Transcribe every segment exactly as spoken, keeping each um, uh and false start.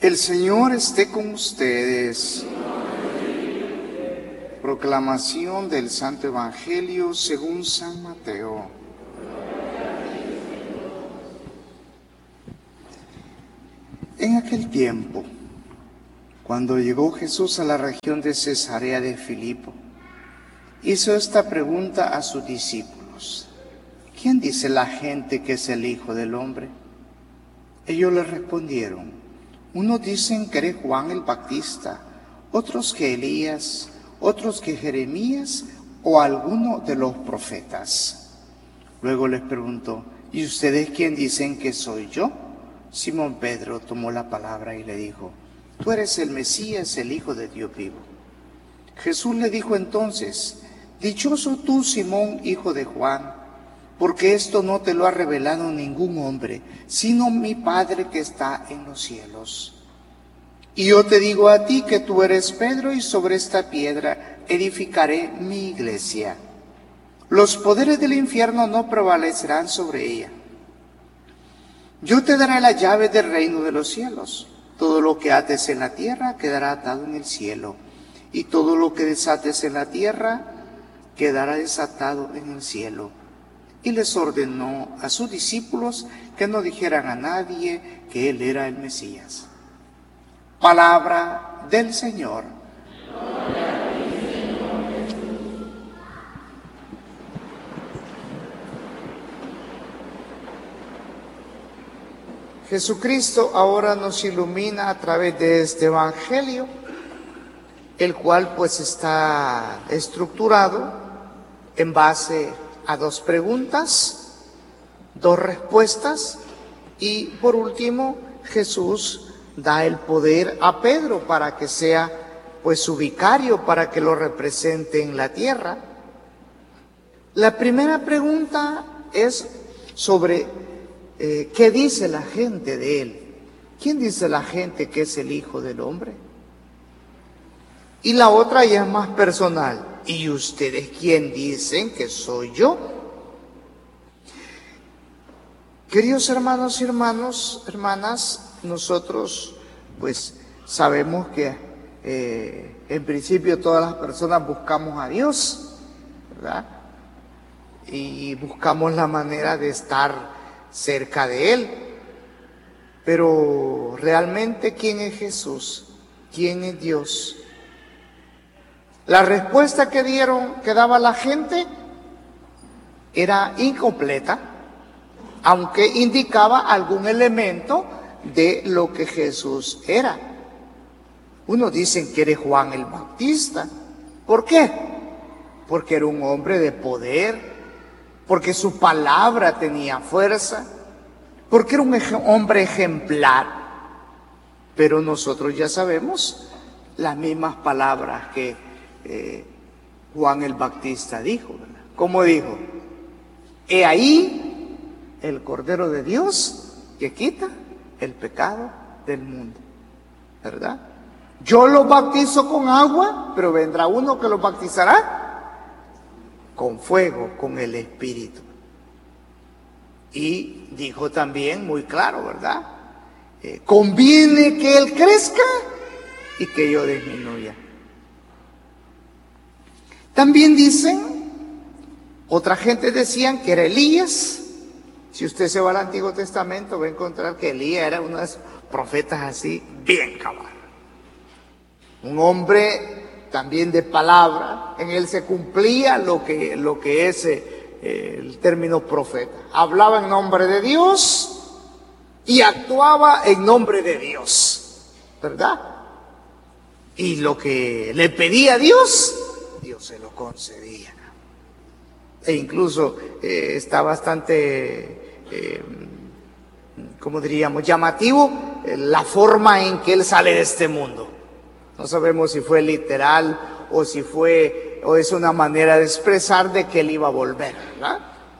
El Señor esté con ustedes. Proclamación del Santo Evangelio según San Mateo. En aquel tiempo, cuando llegó Jesús a la región de Cesarea de Filipo, hizo esta pregunta a sus discípulos: ¿quién dice la gente que es el Hijo del Hombre? Ellos le respondieron: unos dicen que eres Juan el Bautista, otros que Elías, otros que Jeremías o alguno de los profetas. Luego les preguntó: ¿y ustedes quién dicen que soy yo? Simón Pedro tomó la palabra y le dijo: tú eres el Mesías, el Hijo de Dios vivo. Jesús le dijo entonces: dichoso tú, Simón, hijo de Juan, porque esto no te lo ha revelado ningún hombre, sino mi Padre que está en los cielos. Y yo te digo a ti que tú eres Pedro, y sobre esta piedra edificaré mi iglesia. Los poderes del infierno no prevalecerán sobre ella. Yo te daré la llave del reino de los cielos. Todo lo que ates en la tierra quedará atado en el cielo, y todo lo que desates en la tierra quedará desatado en el cielo. Y les ordenó a sus discípulos que no dijeran a nadie que él era el Mesías. Palabra del Señor. Jesucristo ahora nos ilumina a través de este Evangelio, el cual pues está estructurado en base a dos preguntas, dos respuestas, y por último Jesús da el poder a Pedro para que sea pues su vicario, para que lo represente en la tierra. La primera pregunta es sobre Eh, ¿qué dice la gente de él? ¿Quién dice la gente que es el Hijo del Hombre? Y la otra ya es más personal. ¿Y ustedes quién dicen que soy yo? Queridos hermanos y hermanos, hermanas, nosotros pues sabemos que eh, en principio todas las personas buscamos a Dios, ¿verdad? Y buscamos la manera de estar cerca de Él. Pero realmente, ¿quién es Jesús? ¿Quién es Dios? La respuesta que dieron, que daba la gente, era incompleta, aunque indicaba algún elemento de lo que Jesús era. Unos dicen que era Juan el Bautista. ¿Por qué? Porque era un hombre de poder, porque su palabra tenía fuerza, porque era un ej- hombre ejemplar. Pero nosotros ya sabemos las mismas palabras que eh, Juan el Bautista dijo, ¿verdad? ¿Cómo dijo? He ahí el Cordero de Dios que quita el pecado del mundo, ¿verdad? Yo los bautizo con agua, pero vendrá uno que los bautizará con fuego, con el Espíritu. Y dijo también muy claro, ¿verdad? Eh, conviene que Él crezca y que yo disminuya. También dicen, otra gente decían que era Elías. Si usted se va al Antiguo Testamento va a encontrar que Elías era uno de esos profetas así, bien cabal. Un hombre también de palabra, en él se cumplía lo que, lo que es eh, el término profeta. Hablaba en nombre de Dios y actuaba en nombre de Dios, ¿verdad? Y lo que le pedía a Dios, Dios se lo concedía. E incluso eh, está bastante, eh, ¿cómo diríamos?, llamativo eh, la forma en que él sale de este mundo. No sabemos si fue literal o si fue, o es una manera de expresar de que él iba a volver, ¿verdad?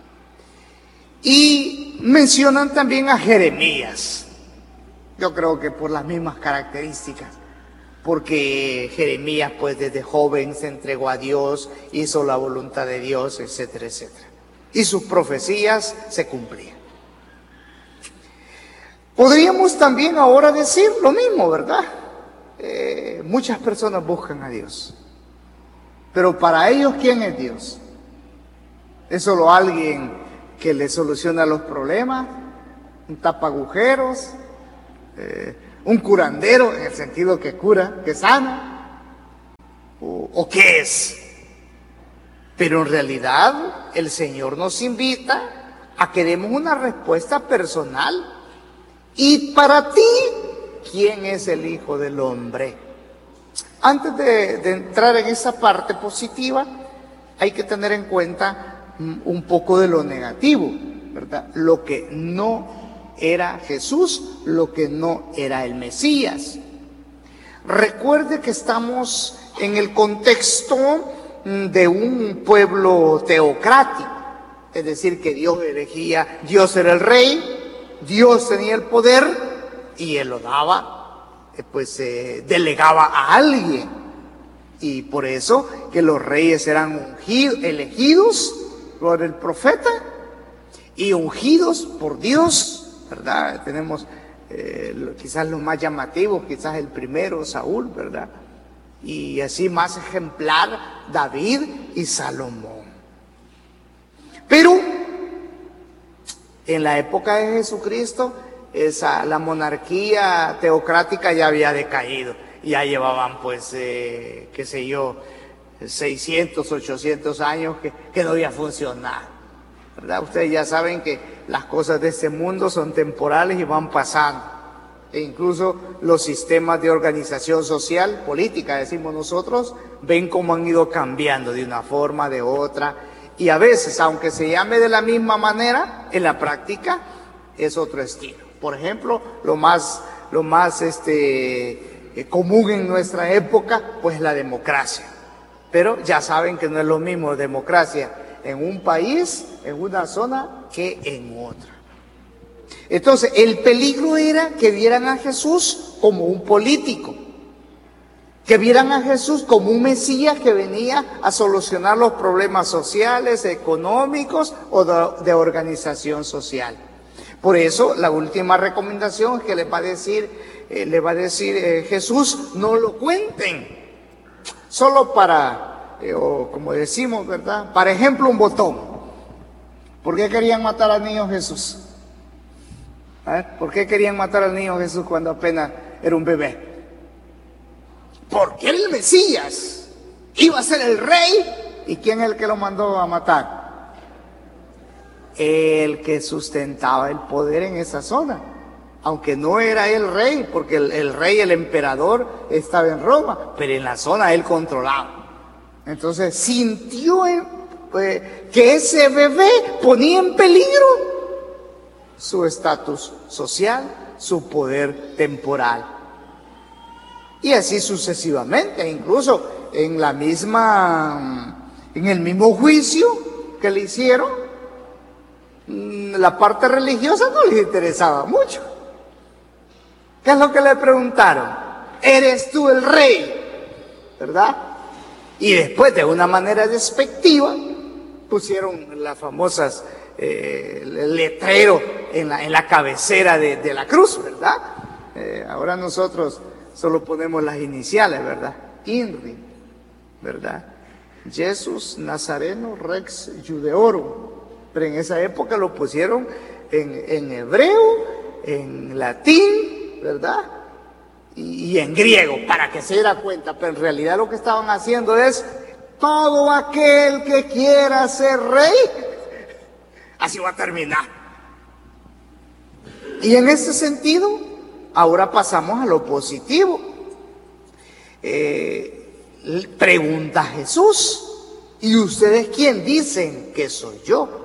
Y mencionan también a Jeremías. Yo creo que por las mismas características, porque Jeremías pues desde joven se entregó a Dios, hizo la voluntad de Dios, etcétera, etcétera. Y sus profecías se cumplían. Podríamos también ahora decir lo mismo, ¿verdad? Eh, muchas personas buscan a Dios, pero para ellos, ¿quién es Dios? ¿Es solo alguien que les soluciona los problemas? ¿Un tapagujeros? Eh, ¿Un curandero en el sentido que cura, que sana? ¿O, o qué es? Pero en realidad el Señor nos invita a que demos una respuesta personal. Y para ti, ¿quién es el Hijo del Hombre? Antes de, de entrar en esa parte positiva, hay que tener en cuenta un poco de lo negativo, ¿verdad? Lo que no era Jesús, lo que no era el Mesías. Recuerde que estamos en el contexto de un pueblo teocrático, es decir, que Dios elegía, Dios era el rey, Dios tenía el poder y Él lo daba, pues eh, delegaba a alguien. Y por eso que los reyes eran ungidos, elegidos por el profeta y ungidos por Dios, ¿verdad? Tenemos eh, quizás los más llamativos, quizás el primero, Saúl, ¿verdad? Y así más ejemplar, David y Salomón. Pero en la época de Jesucristo, esa, la monarquía teocrática ya había decaído. Ya llevaban pues, eh, qué sé yo, seiscientos, ochocientos años que, que no había funcionado, ¿verdad? Ustedes ya saben que las cosas de este mundo son temporales y van pasando. E incluso los sistemas de organización social, política, decimos nosotros, ven cómo han ido cambiando de una forma, de otra. Y a veces, aunque se llame de la misma manera, en la práctica es otro estilo. Por ejemplo, lo más, lo más este, eh, común en nuestra época, pues la democracia. Pero ya saben que no es lo mismo democracia en un país, en una zona, que en otra. Entonces, el peligro era que vieran a Jesús como un político, que vieran a Jesús como un Mesías que venía a solucionar los problemas sociales, económicos o de, de organización social. Por eso, la última recomendación que les va a decir, eh, le va a decir eh, Jesús, no lo cuenten, solo para, eh, o como decimos, ¿verdad? Para ejemplo, un botón. ¿Por qué querían matar al niño Jesús? A ver, ¿por qué querían matar al niño Jesús cuando apenas era un bebé? Porque era el Mesías, iba a ser el rey. ¿Y quién es el que lo mandó a matar? El que sustentaba el poder en esa zona, aunque no era el rey, porque el, el rey, el emperador, estaba en Roma, pero en la zona él controlaba. Entonces sintió eh, que ese bebé ponía en peligro su estatus social, su poder temporal. Y así sucesivamente, incluso en la misma, en el mismo juicio que le hicieron, la parte religiosa no les interesaba mucho. ¿Qué es lo que le preguntaron? ¿Eres tú el rey? ¿Verdad? Y después, de una manera despectiva, pusieron las famosas eh, letrero en la, en la cabecera de, de la cruz, ¿verdad? Eh, ahora nosotros solo ponemos las iniciales, ¿verdad? INRI, ¿verdad? Jesús Nazareno Rex Judeorum. Pero en esa época lo pusieron en, en hebreo, en latín, ¿verdad? Y, y en griego, para que se diera cuenta. Pero en realidad lo que estaban haciendo es, todo aquel que quiera ser rey, así va a terminar. Y en ese sentido, ahora pasamos a lo positivo. Eh, pregunta Jesús, ¿y ustedes quién dicen que soy yo?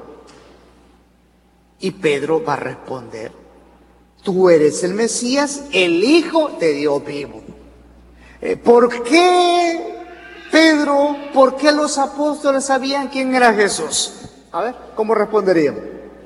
Y Pedro va a responder, tú eres el Mesías, el Hijo de Dios vivo. Eh, ¿Por qué, Pedro, por qué los apóstoles sabían quién era Jesús? A ver, ¿cómo responderíamos?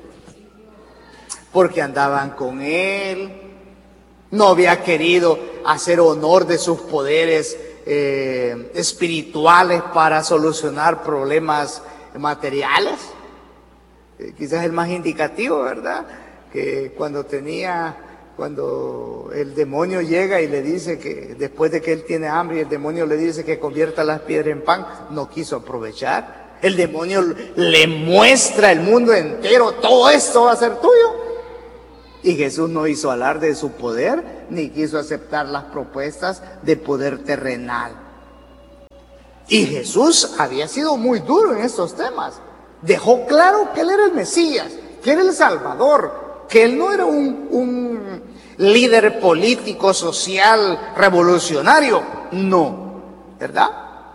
Porque andaban con él, no había querido hacer honor de sus poderes eh, espirituales para solucionar problemas materiales. Eh, quizás el más indicativo, ¿verdad? Que cuando tenía cuando el demonio llega y le dice que después de que él tiene hambre y el demonio le dice que convierta las piedras en pan, no quiso aprovechar. El demonio le muestra el mundo entero, todo esto va a ser tuyo. Y Jesús no hizo alarde de su poder, ni quiso aceptar las propuestas de poder terrenal. Y Jesús había sido muy duro en estos temas. Dejó claro que Él era el Mesías, que era el Salvador, que Él no era un, un líder político, social, revolucionario. No, ¿verdad?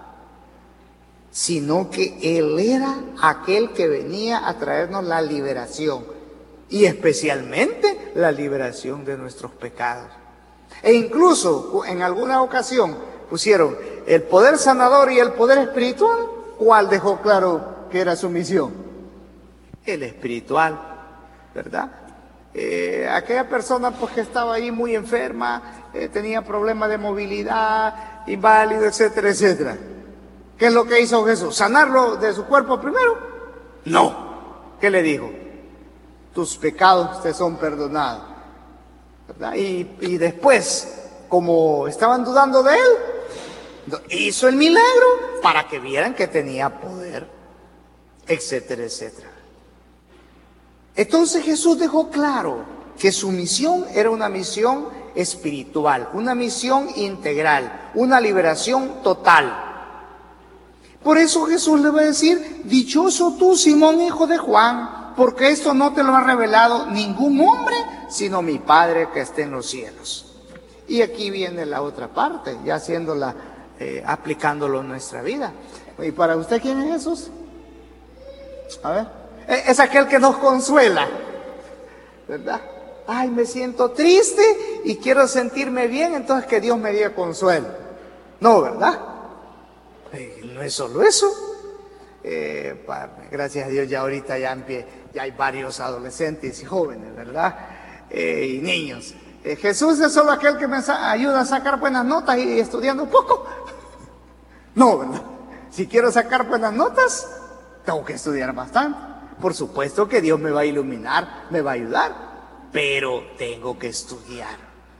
Sino que Él era aquel que venía a traernos la liberación. Y especialmente la liberación de nuestros pecados. E incluso en alguna ocasión pusieron el poder sanador y el poder espiritual. ¿Cuál dejó claro que era su misión? El espiritual, ¿verdad? Eh, aquella persona pues que estaba ahí muy enferma, eh, tenía problemas de movilidad, inválido, etcétera, etcétera. ¿Qué es lo que hizo Jesús? ¿Sanarlo de su cuerpo primero? No. ¿Qué le dijo? Tus pecados te son perdonados, ¿verdad? Y, y después, como estaban dudando de Él, hizo el milagro para que vieran que tenía poder, etcétera, etcétera. Entonces Jesús dejó claro que su misión era una misión espiritual, una misión integral, una liberación total. Por eso Jesús le va a decir, dichoso tú, Simón, hijo de Juan, porque esto no te lo ha revelado ningún hombre, sino mi Padre que está en los cielos. Y aquí viene la otra parte, ya haciéndola, eh, aplicándolo en nuestra vida. ¿Y para usted quién es Jesús? A ver, es aquel que nos consuela, ¿verdad? Ay, me siento triste y quiero sentirme bien, entonces que Dios me dé consuelo. No, ¿verdad? Eh, no es solo eso. Eh, para, gracias a Dios ya ahorita ya, en pie, ya hay varios adolescentes y jóvenes, ¿verdad? Eh, y niños. Eh, Jesús es solo aquel que me ayuda a sacar buenas notas y estudiando un poco. No, ¿verdad? Si quiero sacar buenas notas, tengo que estudiar bastante. Por supuesto que Dios me va a iluminar, me va a ayudar, pero tengo que estudiar.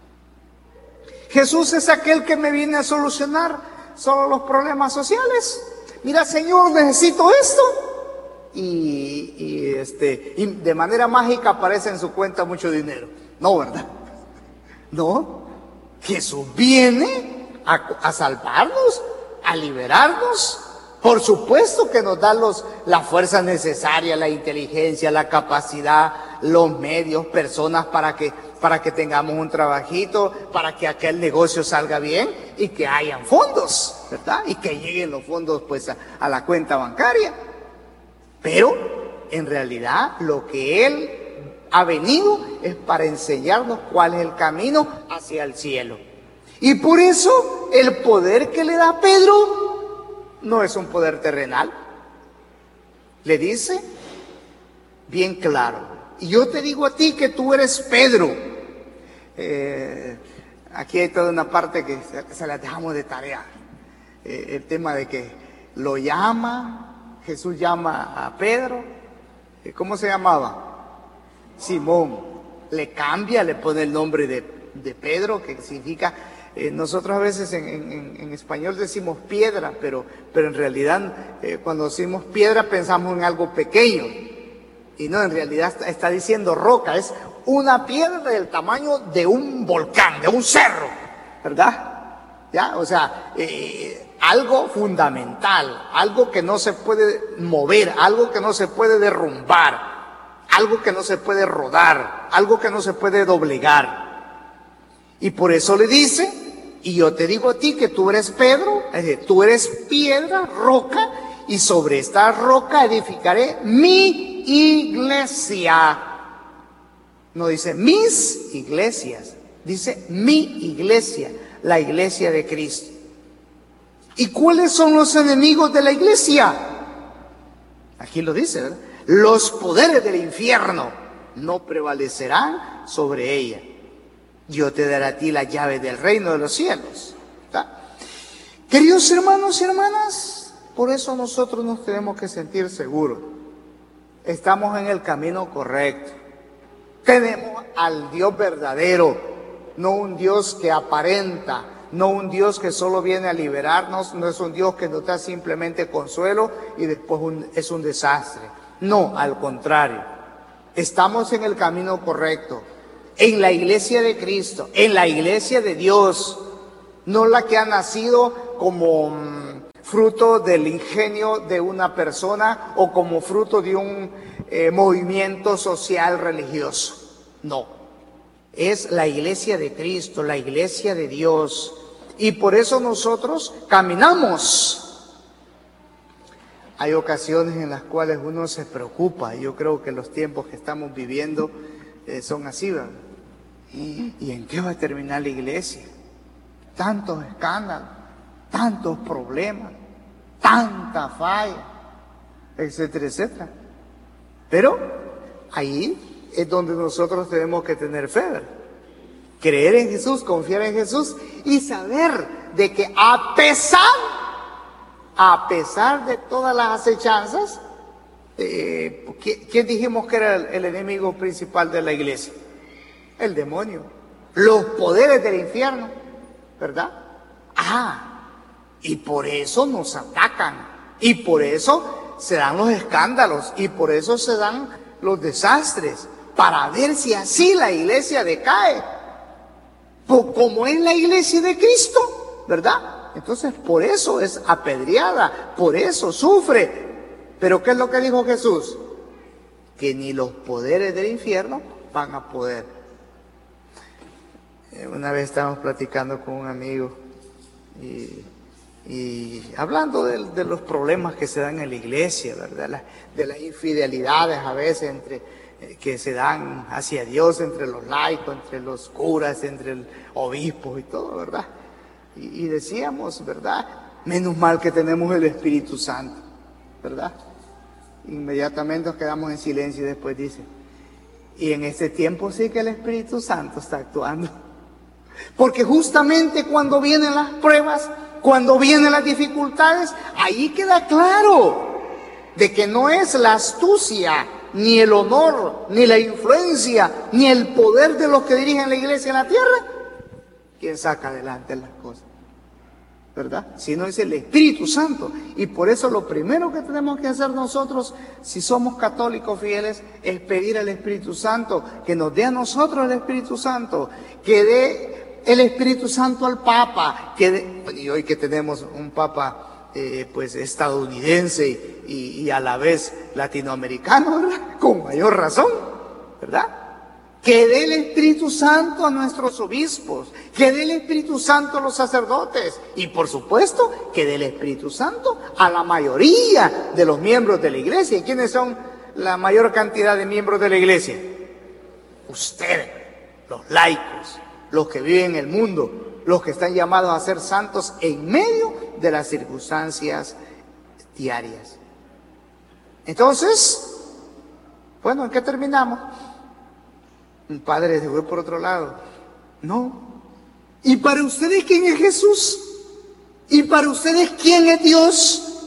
Jesús es aquel que me viene a solucionar solo los problemas sociales. Mira, Señor, necesito esto. Y, y, este, y de manera mágica aparece en su cuenta mucho dinero. No, ¿verdad? No. Jesús viene a, a salvarnos, a liberarnos. Por supuesto que nos da los, la fuerza necesaria, la inteligencia, la capacidad, los medios, personas para que, para que tengamos un trabajito, para que aquel negocio salga bien y que hayan fondos, ¿verdad? Y que lleguen los fondos pues a, a la cuenta bancaria. Pero en realidad lo que Él ha venido es para enseñarnos cuál es el camino hacia el cielo. Y por eso el poder que le da a Pedro no es un poder terrenal. Le dice bien claro, y yo te digo a ti que tú eres Pedro. Eh, aquí hay toda una parte que se, se la dejamos de tarea. Eh, el tema de que lo llama, Jesús llama a Pedro. Eh, ¿Cómo se llamaba? Simón. Le cambia, le pone el nombre de, de Pedro, que significa... Eh, nosotros a veces en, en, en español decimos piedra, pero, pero en realidad eh, cuando decimos piedra pensamos en algo pequeño. Y no, en realidad está, está diciendo roca, es una piedra del tamaño de un volcán, de un cerro, ¿verdad? ¿Ya? O sea, eh, algo fundamental, algo que no se puede mover, algo que no se puede derrumbar, algo que no se puede rodar, algo que no se puede doblegar. Y por eso le dice, y yo te digo a ti que tú eres Pedro, es decir, tú eres piedra, roca, y sobre esta roca edificaré mi iglesia. No dice mis iglesias, dice mi iglesia, la iglesia de Cristo. ¿Y cuáles son los enemigos de la iglesia? Aquí lo dice, ¿verdad? Los poderes del infierno no prevalecerán sobre ella. Yo te daré a ti la llave del reino de los cielos. ¿Está? Queridos hermanos y hermanas, por eso nosotros nos tenemos que sentir seguros. Estamos en el camino correcto. Tenemos al Dios verdadero, no un Dios que aparenta, no un Dios que solo viene a liberarnos, no es un Dios que nos da simplemente consuelo y después un, es un desastre. No, al contrario, estamos en el camino correcto, en la iglesia de Cristo, en la iglesia de Dios, no la que ha nacido como mmm, fruto del ingenio de una persona o como fruto de un eh, movimiento social religioso. No, es la iglesia de Cristo, la iglesia de Dios, y por eso nosotros caminamos. Hay ocasiones en las cuales uno se preocupa, y yo creo que los tiempos que estamos viviendo eh, son así, ¿verdad? ¿Y, ¿Y en qué va a terminar la iglesia? Tantos escándalos, tantos problemas, tanta falla, etcétera, etcétera. Pero ahí es donde nosotros tenemos que tener fe, ¿verdad? Creer en Jesús, confiar en Jesús y saber de que a pesar, a pesar de todas las acechanzas, eh, ¿quién dijimos que era el, el enemigo principal de la iglesia? El demonio, los poderes del infierno, ¿verdad? Ah, y por eso nos atacan, y por eso se dan los escándalos, y por eso se dan los desastres, para ver si así la iglesia decae, como es la iglesia de Cristo, ¿verdad? Entonces por eso es apedreada, por eso sufre. Pero ¿qué es lo que dijo Jesús? Que ni los poderes del infierno van a poder. Una vez estábamos platicando con un amigo y, y hablando de, de los problemas que se dan en la iglesia, ¿verdad? La, de las infidelidades a veces entre, eh, que se dan hacia Dios entre los laicos, entre los curas, entre el obispo y todo, ¿verdad? Y, y decíamos, ¿verdad? Menos mal que tenemos el Espíritu Santo, ¿verdad? Inmediatamente nos quedamos en silencio y después dice, y en este tiempo sí que el Espíritu Santo está actuando. Porque justamente cuando vienen las pruebas, cuando vienen las dificultades, ahí queda claro de que no es la astucia, ni el honor, ni la influencia, ni el poder de los que dirigen la iglesia en la tierra quien saca adelante las cosas, ¿verdad? Sino es el Espíritu Santo. Y por eso lo primero que tenemos que hacer nosotros, si somos católicos fieles, es pedir al Espíritu Santo, que nos dé a nosotros el Espíritu Santo, que dé el Espíritu Santo al Papa, que dé, y hoy que tenemos un Papa eh, pues estadounidense y, y a la vez latinoamericano, ¿verdad? Con mayor razón, ¿verdad? Que dé el Espíritu Santo a nuestros obispos, que dé el Espíritu Santo a los sacerdotes y por supuesto que dé el Espíritu Santo a la mayoría de los miembros de la iglesia. ¿Y quiénes son la mayor cantidad de miembros de la iglesia? Ustedes, los laicos, los que viven en el mundo, los que están llamados a ser santos en medio de las circunstancias diarias. Entonces, bueno, ¿en qué terminamos? Un padre se fue por otro lado. No. ¿Y para ustedes quién es Jesús? ¿Y para ustedes quién es Dios?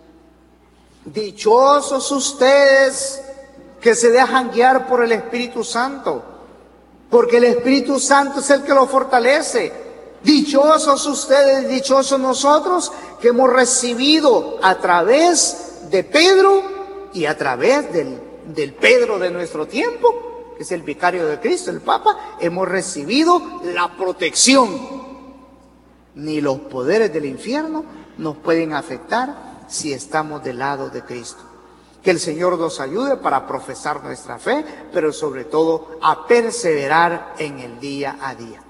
Dichosos ustedes que se dejan guiar por el Espíritu Santo, porque el Espíritu Santo es el que los fortalece. Dichosos ustedes, dichosos nosotros que hemos recibido a través de Pedro y a través del, del Pedro de nuestro tiempo, que es el vicario de Cristo, el Papa, hemos recibido la protección. Ni los poderes del infierno nos pueden afectar si estamos del lado de Cristo. Que el Señor nos ayude para profesar nuestra fe, pero sobre todo a perseverar en el día a día.